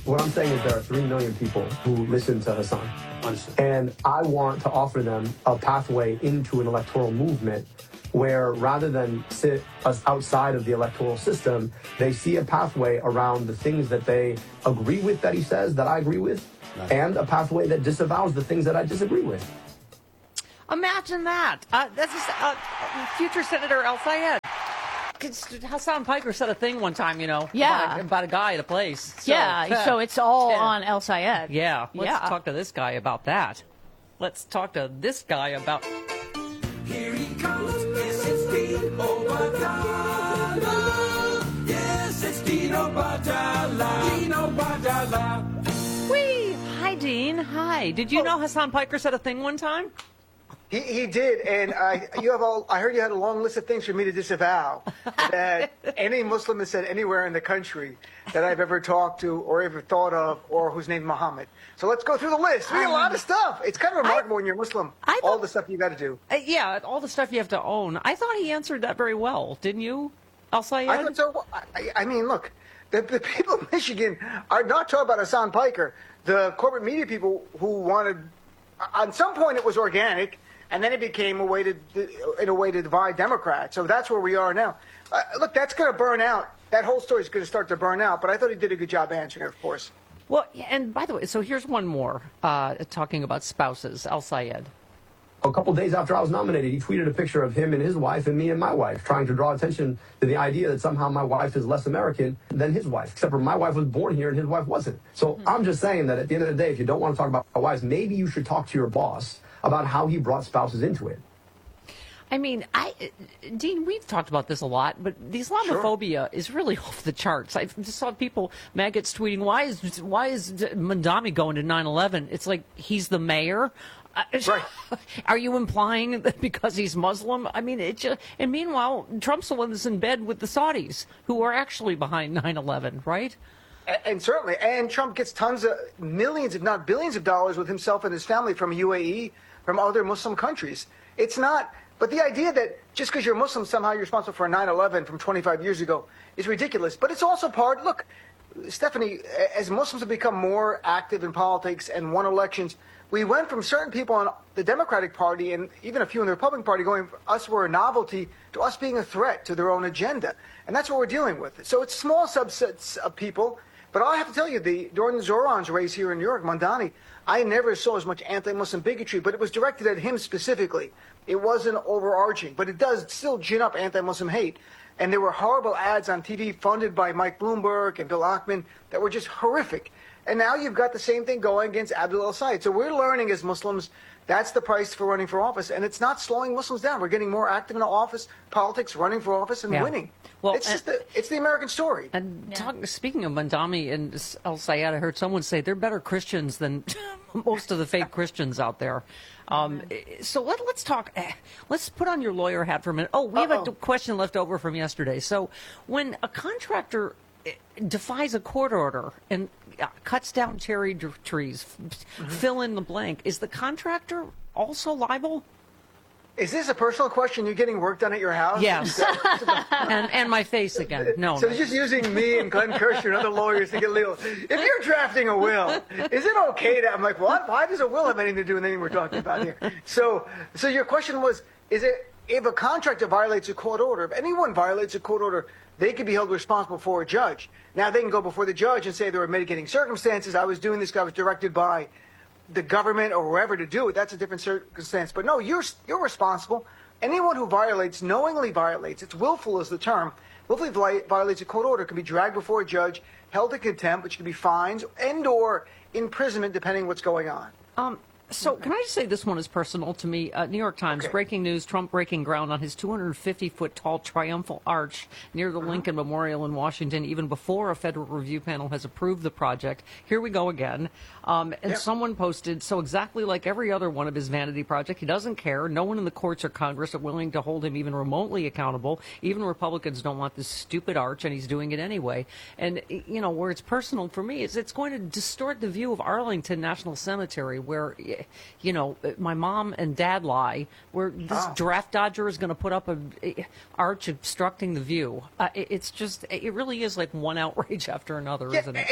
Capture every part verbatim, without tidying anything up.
What I'm saying is there are three million people who listen to Hassan. Understood. And I want to offer them a pathway into an electoral movement where rather than sit us outside of the electoral system, they see a pathway around the things that they agree with that he says, that I agree with, right, and a pathway that disavows the things that I disagree with. Imagine that. Uh, this is uh, future Senator El-Sayed. Hassan Piker said a thing one time, you know, yeah. about, a, about a guy at a place. So, yeah, uh, so it's all yeah. on El-Sayed. Yeah, let's yeah. talk to this guy about that. Let's talk to this guy about... Here he comes, yes, it's Dino Badala. Yes, it's Dino Badala. Dino Badala. Whee! Hi, Dean. Hi. Did you oh. know Hassan Piker said a thing one time? He, he did, and I you have all. I heard you had a long list of things for me to disavow that any Muslim has said anywhere in the country that I've ever talked to or ever thought of, or who's named Muhammad. So let's go through the list. We got a lot of stuff. It's kind of remarkable I, when you're Muslim. I thought, all the stuff you got to do. Uh, yeah, all the stuff you have to own. I thought he answered that very well, didn't you, El-Sayed? I thought so. I, I mean, look, the, the people of Michigan are not talking about Hassan Piker. The corporate media people who wanted, at some point, it was organic. And then it became a way to, in a way to divide Democrats. So that's where we are now. Uh, look, that's going to burn out. That whole story is going to start to burn out. But I thought he did a good job answering it, of course. Well, and by the way, so here's one more, uh, talking about spouses, El-Sayed. A couple days after I was nominated, he tweeted a picture of him and his wife and me and my wife, trying to draw attention to the idea that somehow my wife is less American than his wife, except for my wife was born here and his wife wasn't. So mm-hmm. I'm just saying that at the end of the day, if you don't want to talk about wives, maybe you should talk to your boss about how he brought spouses into it. I mean, I, Dean, we've talked about this a lot, but the Islamophobia sure. is really off the charts. I just saw people, maggots tweeting, why is why is Mandami going to nine eleven? It's like he's the mayor. Right. Are you implying that because he's Muslim? I mean, it just, and meanwhile, Trump's the one that's in bed with the Saudis, who are actually behind nine eleven, right? And certainly, and Trump gets tons of millions, if not billions of dollars with himself and his family from U A E, from other Muslim countries. It's not, but the idea that just because you're Muslim, somehow you're responsible for nine eleven from twenty-five years ago is ridiculous. But it's also part, look, Stephanie, as Muslims have become more active in politics and won elections, we went from certain people on the Democratic Party and even a few in the Republican Party going, us were a novelty, to us being a threat to their own agenda. And that's what we're dealing with. So it's small subsets of people. But I have to tell you, the during the Zoran's race here in New York, Mandani, I never saw as much anti-Muslim bigotry, but it was directed at him specifically. It wasn't overarching, but it does still gin up anti-Muslim hate. And there were horrible ads on T V funded by Mike Bloomberg and Bill Ackman that were just horrific. And now you've got the same thing going against Abdul El-Sayed. So we're learning as Muslims that's the price for running for office, and it's not slowing Muslims down. We're getting more active in office, politics, running for office, and yeah. winning. Well, it's just the, it's the American story. And yeah. talk, speaking of Mandami and El-Sayed, I heard someone say they're better Christians than most of the fake Christians out there. Um, so let, let's talk. Let's put on your lawyer hat for a minute. Oh, we have Uh-oh. a question left over from yesterday. So when a contractor defies a court order and cuts down cherry d- trees, mm-hmm. fill in the blank, is the contractor also liable? Is this a personal question? You're getting work done at your house? Yes. and and my face again. No. So no. you're just using me and Glenn Kirshner and other lawyers to get legal. If you're drafting a will, is it okay to? I'm like, what? Why does a will have anything to do with anything we're talking about here? So, so your question was, is it if a contractor violates a court order? If anyone violates a court order, they could be held responsible for a judge. Now they can go before the judge and say there were mitigating circumstances. I was doing this. I was directed by the government or whoever to do it. That's a different circumstance. But no, you're you're responsible. Anyone who violates, knowingly violates, it's willful is the term, willfully violates a court order, can be dragged before a judge, held in contempt, which can be fines and or imprisonment depending what's going on. Um. So can I just say this one is personal to me? Uh, New York Times, okay. breaking news, Trump breaking ground on his two hundred fifty foot tall triumphal arch near the uh-huh. Lincoln Memorial in Washington, even before a federal review panel has approved the project. Here we go again. Um, and yep. someone posted, so exactly like every other one of his vanity project, he doesn't care. No one in the courts or Congress are willing to hold him even remotely accountable. Even Republicans don't want this stupid arch, and he's doing it anyway. And, you know, where it's personal for me is it's going to distort the view of Arlington National Cemetery, where, you know, my mom and dad lie, where this oh. draft dodger is going to put up a, a arch obstructing the view. Uh, it, it's just, it really is like one outrage after another, yeah, isn't it? And,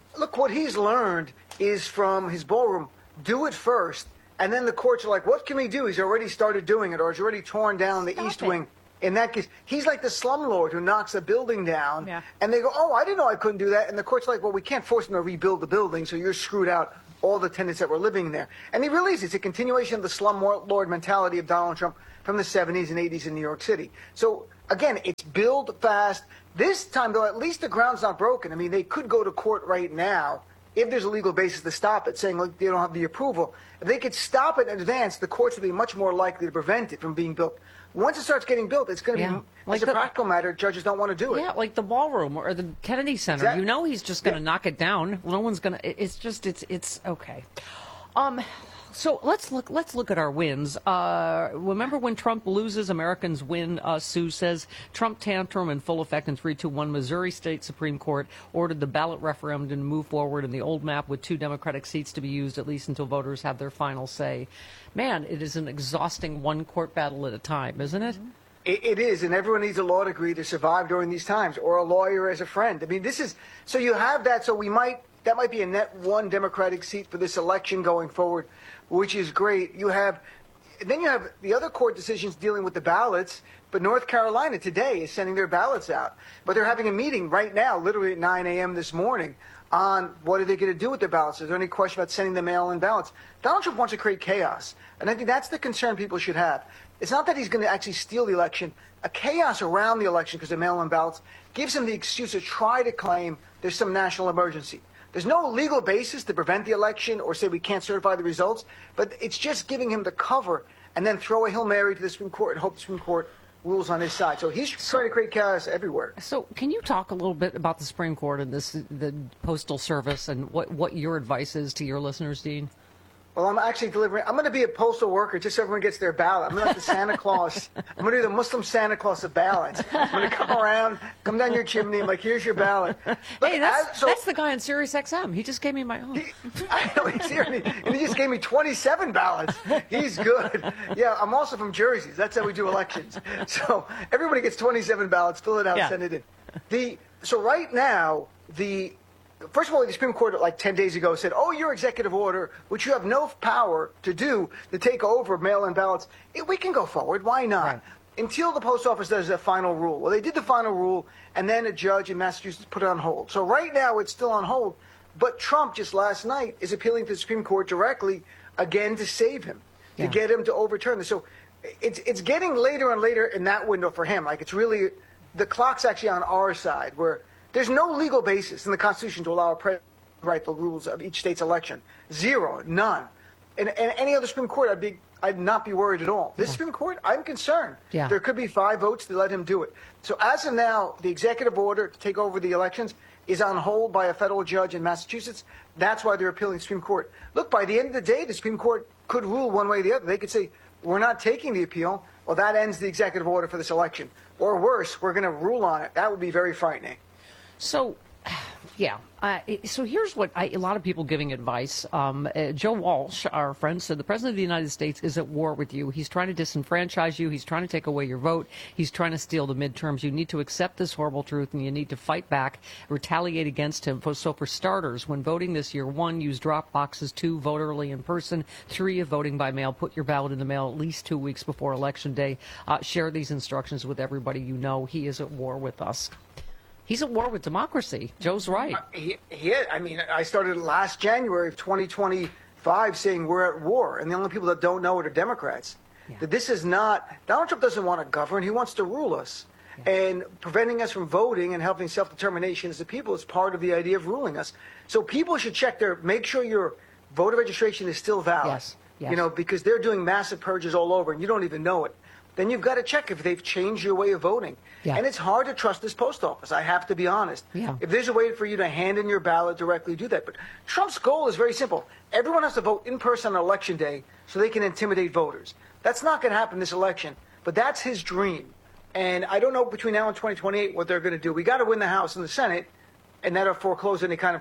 look, what he's learned is from his ballroom, do it first, and then the courts are like, what can we do? He's already started doing it, or he's already torn down the Stop East it. Wing. In that case, he's like the slumlord who knocks a building down, Yeah. and they go, oh, I didn't know I couldn't do that. And the court's like, well, we can't force him to rebuild the building, so you're screwed out all the tenants that were living there. And he really is. It's a continuation of the slumlord mentality of Donald Trump from the seventies and eighties in New York City. So, again, it's build fast. This time, though, at least the ground's not broken. I mean, they could go to court right now if there's a legal basis to stop it, saying, look, they don't have the approval. If they could stop it in advance, the courts would be much more likely to prevent it from being built. Once it starts getting built, it's going to Yeah. be, Like as a the- practical matter, judges don't want to do it. Yeah, like the ballroom or the Kennedy Center. Exactly. You know he's just going to Yeah. knock it down. No one's going to. It's just it's it's okay. Um, so let's look let's look at our wins. Uh, remember when Trump loses, Americans win. Uh, Sue says Trump tantrum in full effect in three two one. Missouri State Supreme Court ordered the ballot referendum to move forward in the old map with two Democratic seats to be used at least until voters have their final say. Man, it is an exhausting one court battle at a time, isn't it? It, it is, and everyone needs a law degree to survive during these times, or a lawyer as a friend. I mean, this is so you have that. So we might that might be a net one Democratic seat for this election going forward, which is great. You have, then you have the other court decisions dealing with the ballots. But North Carolina today is sending their ballots out, but they're having a meeting right now, literally at nine a.m. this morning, on what are they going to do with their ballots. Is there any question about sending the mail-in ballots? Donald Trump wants to create chaos, and I think that's the concern people should have. It's not that he's going to actually steal the election. A chaos around the election because of mail-in ballots gives him the excuse to try to claim there's some national emergency. There's no legal basis to prevent the election or say we can't certify the results, but it's just giving him the cover and then throw a Hail Mary to the Supreme Court and hope the Supreme Court rules on his side. So he's trying to create chaos everywhere. So, can you talk a little bit about the Supreme Court and this, the Postal Service, and what, what your advice is to your listeners, Dean? Well, I'm actually delivering. I'm going to be a postal worker just so everyone gets their ballot. I'm going to like the Santa Claus. I'm going to be the Muslim Santa Claus of ballots. I'm going to come around, come down your chimney. I'm like, here's your ballot. Look, Hey, that's, as- so- that's the guy on Sirius X M. He just gave me my own. I know he's here, and he, and he just gave me twenty-seven ballots. He's good. Yeah, I'm also from Jersey. That's how we do elections. So everybody gets twenty-seven ballots. Fill it out, Yeah. send it in. The so right now the. First of all, the Supreme Court, like ten days ago, said, oh, your executive order, which you have no power to do, to take over mail-in ballots, it, we can go forward. Why not? Right. Until the post office does a final rule. Well, they did the final rule, and then a judge in Massachusetts put it on hold. So right now, it's still on hold. But Trump, just last night, is appealing to the Supreme Court directly, again, to save him, Yeah. to get him to overturn this. So it's, it's getting later and later in that window for him. Like, it's really, the clock's actually on our side, where there's no legal basis in the Constitution to allow a president to write the rules of each state's election. Zero, none. And, and any other Supreme Court, I'd be, I'd not be worried at all. This Supreme Court, I'm concerned. Yeah. There could be five votes to let him do it. So as of now, the executive order to take over the elections is on hold by a federal judge in Massachusetts. That's why they're appealing to the Supreme Court. Look, by the end of the day, the Supreme Court could rule one way or the other. They could say, we're not taking the appeal. Well, that ends the executive order for this election. Or worse, we're going to rule on it. That would be very frightening. So, yeah. Uh, so here's what I, a lot of people giving advice. Um, uh, Joe Walsh, our friend, said the president of the United States is at war with you. He's trying to disenfranchise you. He's trying to take away your vote. He's trying to steal the midterms. You need to accept this horrible truth, and you need to fight back, retaliate against him. So for starters, when voting this year, one, use drop boxes. Two, vote early in person. Three, if voting by mail, put your ballot in the mail at least two weeks before Election Day. Uh, share these instructions with everybody you know. He is at war with us. He's at war with democracy. Joe's right. He, he, I mean, I started last January of twenty twenty-five saying we're at war, and the only people that don't know it are Democrats. Yeah. That this is not, Donald Trump doesn't want to govern, he wants to rule us. Yeah. And preventing us from voting and helping self-determination as the people is part of the idea of ruling us. So people should check their, make sure your voter registration is still valid. Yes, yes. You know, because they're doing massive purges all over, and you don't even know it. Then you've got to check if they've changed your way of voting. Yeah. And it's hard to trust this post office, I have to be honest. Yeah. If there's a way for you to hand in your ballot directly, do that. But Trump's goal is very simple. Everyone has to vote in person on Election Day so they can intimidate voters. That's not going to happen this election, but that's his dream. And I don't know between now and twenty twenty-eight what they're going to do. We got to win the House and the Senate, and that'll foreclose any kind of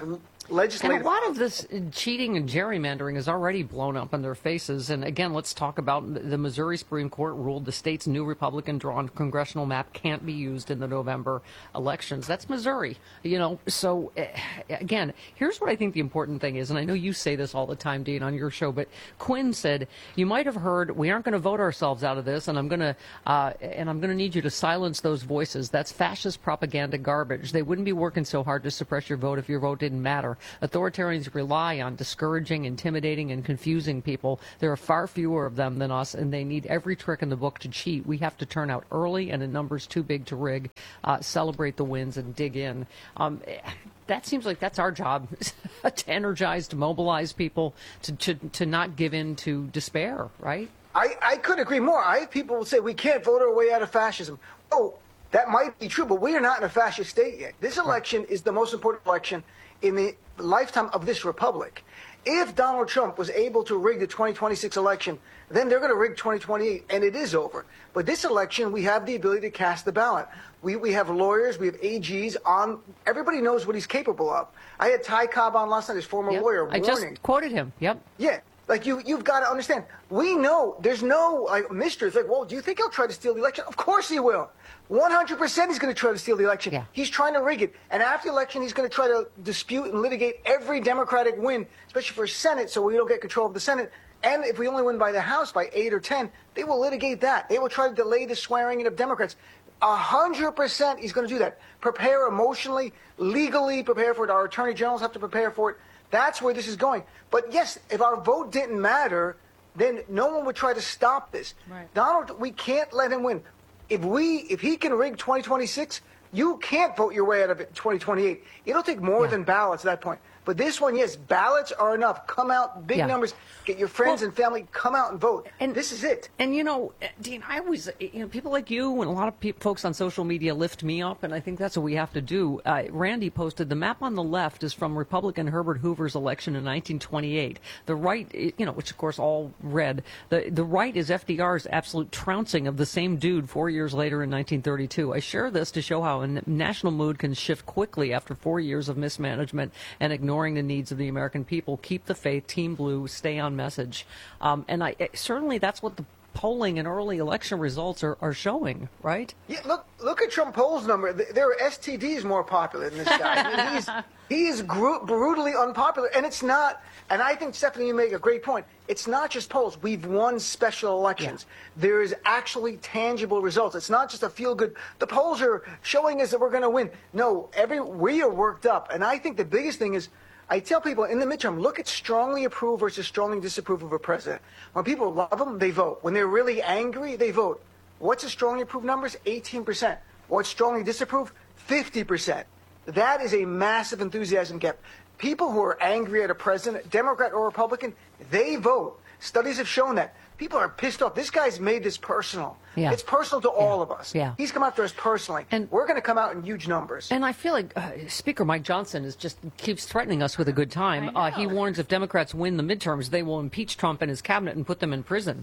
legislative. And a lot of this cheating and gerrymandering is already blown up in their faces. And again, let's talk about the Missouri Supreme Court ruled the state's new Republican-drawn congressional map can't be used in the November elections. That's Missouri, you know. So uh, again, here's what I think the important thing is, and I know you say this all the time, Dean, on your show, but Quinn said you might have heard we aren't going to vote ourselves out of this, and I'm going to uh, and I'm going to need you to silence those voices. That's fascist propaganda garbage. They wouldn't be working so hard to suppress your vote if your vote didn't matter. Authoritarians rely on discouraging, intimidating, and confusing people. There are far fewer of them than us, and they need every trick in the book to cheat. We have to turn out early and in numbers too big to rig, uh, celebrate the wins, and dig in. Um, that seems like that's our job, to energize, to mobilize people, to, to, to not give in to despair, right? I, I could agree more. I have people who say we can't vote our way out of fascism. Oh, that might be true, but we are not in a fascist state yet. This election is the most important election in the lifetime of this republic. If Donald Trump was able to rig the twenty twenty-six election, then they're going to rig twenty twenty-eight, and it is over. But this election, we have the ability to cast the ballot. We we have lawyers, we have A Gs on. Everybody knows what he's capable of. I had Ty Cobb on last night, his former Yep. lawyer, I warning. just quoted him. Yep. Yeah. Like, you, you've got to understand, we know there's no, like, mystery. It's like, well, do you think he'll try to steal the election? Of course he will. one hundred percent he's going to try to steal the election. Yeah. He's trying to rig it. And after the election, he's going to try to dispute and litigate every Democratic win, especially for Senate, so we don't get control of the Senate. And if we only win by the House by eight or ten, they will litigate that. They will try to delay the swearing in of Democrats. A hundred percent he's going to do that. Prepare emotionally, legally prepare for it. Our attorney generals have to prepare for it. That's where this is going. But yes, if our vote didn't matter, then no one would try to stop this. Right. Donald, we can't let him win. If we, if he can rig twenty twenty-six, you can't vote your way out of it twenty twenty-eight. It'll take more Yeah. than ballots at that point. But this one, yes, ballots are enough. Come out, big Yeah. numbers. Get your friends Well, and family, come out and vote. and- this is it. And, you know, Dean, I always, you know, people like you and a lot of pe- folks on social media lift me up, and I think that's what we have to do. Uh, Randy posted, the map on the left is from Republican Herbert Hoover's election in nineteen twenty-eight. The right, you know, which of course all red. The, the right is F D R's absolute trouncing of the same dude four years later in nineteen thirty-two. I share this to show how a national mood can shift quickly after four years of mismanagement and ignoring the needs of the American people. Keep the faith, Team Blue, stay on message. Um, and I certainly that's what the polling and early election results are, are showing, right? Yeah, look, look at Trump polls number. Th- There are S T Ds more popular than this guy. I mean, he's he is gru- brutally unpopular, and it's not. And I think, Stephanie, you make a great point. It's not just polls. We've won special elections. There is actually tangible results. It's not just a feel good. The polls are showing us that we're going to win. No, every we are worked up, and I think the biggest thing is. I tell people in the midterm, look at strongly approve versus strongly disapprove of a president. When people love him, they vote. When they're really angry, they vote. What's the strongly approve numbers? eighteen percent. What's strongly disapprove? fifty percent. That is a massive enthusiasm gap. People who are angry at a president, Democrat or Republican, they vote. Studies have shown that. People are pissed off. This guy's made this personal. Yeah. It's personal to all of us. Yeah. He's come after us personally. And- we're going to come out in huge numbers. And I feel like uh, Speaker Mike Johnson is just keeps threatening us with a good time. Uh, he warns if Democrats win the midterms, they will impeach Trump and his cabinet and put them in prison.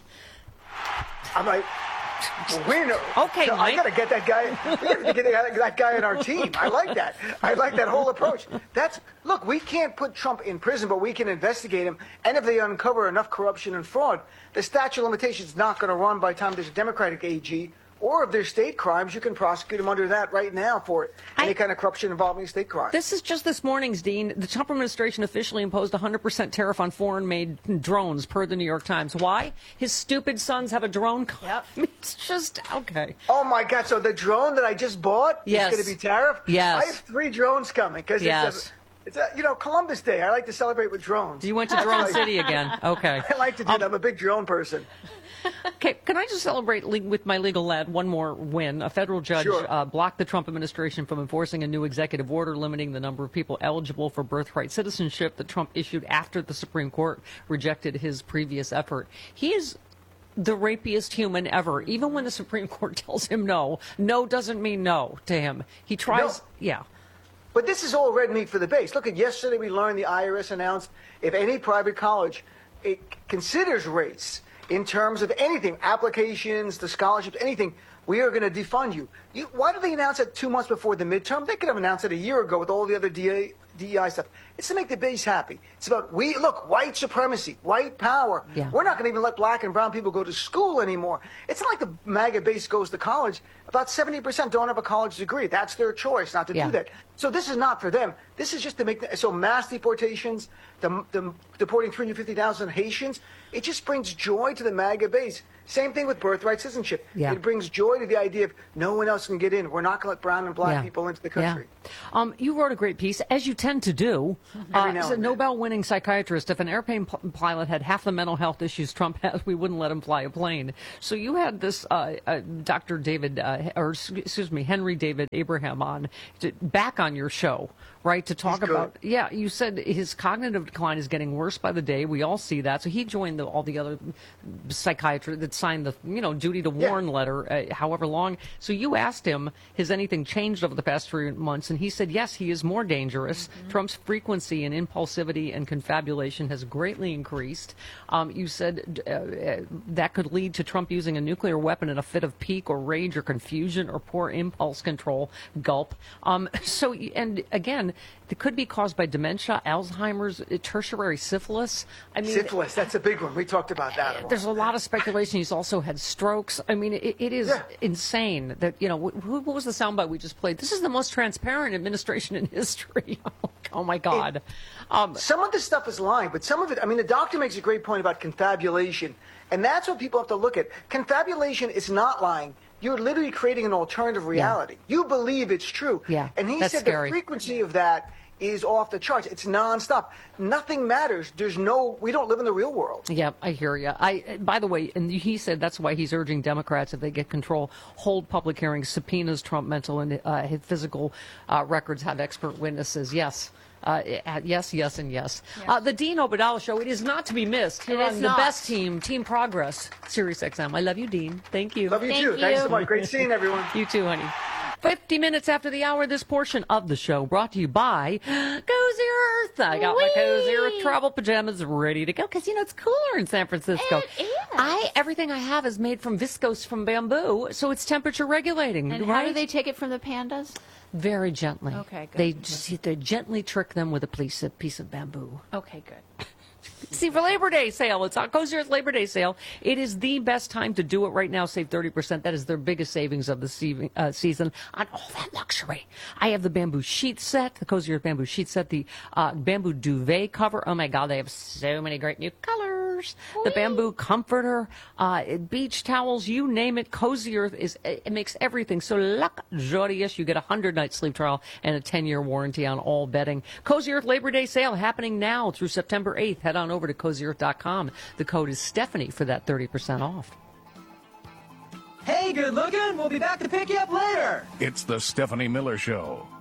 I'm like, we're no, Okay, no, Mike. I got to get that guy. We have to get that, that guy in our team. I like that. I like that whole approach. That's look. We can't put Trump in prison, but we can investigate him. And if they uncover enough corruption and fraud, the statute of limitations is not going to run by the time there's a Democratic A G. Or if there's state crimes, you can prosecute him under that right now for it. Any I- kind of corruption involving state crimes. This is just this morning's, Dean. The Trump administration officially imposed a one hundred percent tariff on foreign-made drones, per the New York Times. Why? His stupid sons have a drone company. Yep. It's just, okay. Oh my God! So the drone that I just bought Yes. is going to be tariffed. Yes. I have three drones coming because Yes. it's a, it's a, you know, Columbus Day. I like to celebrate with drones. You went to Drone City again. Okay. I like to do that. I'm a big drone person. Okay, can I just celebrate le- with my legal lad one more win? A federal judge Sure. uh, blocked the Trump administration from enforcing a new executive order limiting the number of people eligible for birthright citizenship that Trump issued after the Supreme Court rejected his previous effort. He is the rapiest human ever. Even when the Supreme Court tells him no, no doesn't mean no to him. He tries, No. yeah. But this is all red meat for the base. Look at yesterday we learned the I R S announced if any private college it considers race in terms of anything, applications, the scholarships, anything, we are going to defund you. you. Why did they announce it two months before the midterm? They could have announced it a year ago with all the other D A, D E I stuff. It's to make the base happy. It's about, we look, white supremacy, white power. Yeah. We're not going to even let black and brown people go to school anymore. It's not like the MAGA base goes to college. About seventy percent don't have a college degree. That's their choice not to Yeah. do that. So this is not for them. This is just to make the, so mass deportations, the, the deporting three hundred fifty thousand Haitians. It just brings joy to the MAGA base. Same thing with birthright citizenship. Yeah. It brings joy to the idea of no one else can get in. We're not going to let brown and black Yeah. people into the Yeah. country. Um, you wrote a great piece, as you tend to do. Every Uh, now as a and then. Nobel-winning psychiatrist, if an airplane p- pilot had half the mental health issues Trump has, we wouldn't let him fly a plane. So you had this uh, uh, Doctor David, uh, or excuse me, Henry David Abraham on to, back on your show, right, to talk He's good. about. Yeah, you said his cognitive decline is getting worse by the day. We all see that. So he joined the, all the other psychiatrists that signed the, you know, duty to Yeah. warn letter, uh, however long. So you asked him, has anything changed over the past three months? And he said, yes, he is more dangerous. Mm-hmm. Trump's frequency and impulsivity and confabulation has greatly increased. Um, you said uh, uh, that could lead to Trump using a nuclear weapon in a fit of pique or rage or confusion or poor impulse control. Gulp. Um, so, and again, it could be caused by dementia, Alzheimer's, uh, tertiary syphilis. I mean, Syphilis, that's a big one. We talked about that. a lot. there's a lot of speculation. He's also had strokes. I mean, it, it is Yeah. insane that, you know, wh- who, what was the soundbite we just played? This is the most transparent administration in history. Oh, my God. Um, Some of this stuff is lying, but some of it, I mean, the doctor makes a great point about confabulation, and that's what people have to look at. Confabulation is not lying. You're literally creating an alternative reality. You believe it's true. Yeah, And he that's said scary. the frequency of that is off the charts. It's nonstop. Nothing matters. There's no, we don't live in the real world. Yeah, I hear you. I, by the way, and he said that's why he's urging Democrats, if they get control, hold public hearings, subpoenas Trump mental and uh, his physical uh, records, have expert witnesses. Yes. Uh, yes, yes, and yes. Uh, the Dean Obadala Show, it is not to be missed. Here It on is the not. best team, Team Progress, Sirius X M. I love you, Dean. Thank you. Love you Thank too. Thanks you. so much. Great seeing everyone. You too, honey. fifty minutes after the hour, this portion of the show brought to you by Cozy Earth. I got my Cozy Earth Whee! travel pajamas ready to go because, you know, it's cooler in San Francisco. It is. I Everything I have is made from viscose from bamboo, so it's temperature regulating. And right? how do they take it from the pandas? Very gently. Okay, good. They just they gently trick them with a piece of, piece of bamboo. Okay, good. See, for Labor Day sale, it's on Cozy Earth Labor Day sale. It is the best time to do it right now. Save thirty percent. That is their biggest savings of the se- uh, season on all that luxury. I have the bamboo sheet set, the Cozy Earth bamboo sheet set, the uh, bamboo duvet cover. Oh my God, they have so many great new colors. The bamboo comforter, uh, beach towels, you name it. Cozy Earth is it makes everything so luxurious. You get a hundred night sleep trial and a ten year warranty on all bedding. Cozy Earth Labor Day sale happening now through September eighth. Head on over to cozy earth dot com. The code is Stephanie for that thirty percent off. Hey, good looking. We'll be back to pick you up later. It's the Stephanie Miller Show.